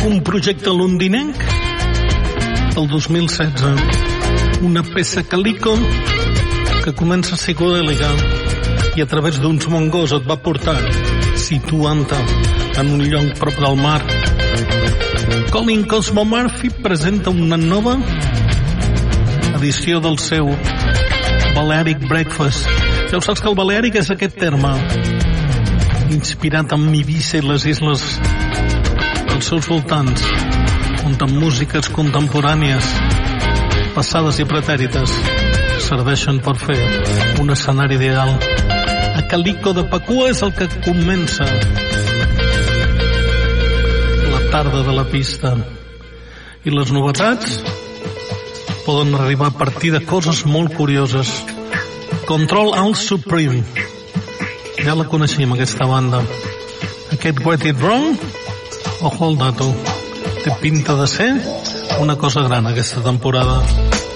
un projecte londinenc del 2016, una peça Calico que comença psicodèlica i a través d'uns mongos et va portar situant-te en un lloc prop del mar. Colin Cosmo Murphy presenta una nova edició del seu Balearic Breakfast. Ja ho saps que el Balearic és aquest terme inspirat en Ibiza i les isles als seus voltants, on amb músiques contemporànies passades i pretèrites serveixen per fer un escenari ideal. A Calico de Papua és el que comença la tarda de la pista, i les novetats poden arribar a partir de coses molt curioses. Control Alt Supreme, ja la coneixem aquesta banda. Aquest Get It Wrong, ojo al dato, té pinta de ser una cosa gran aquesta temporada.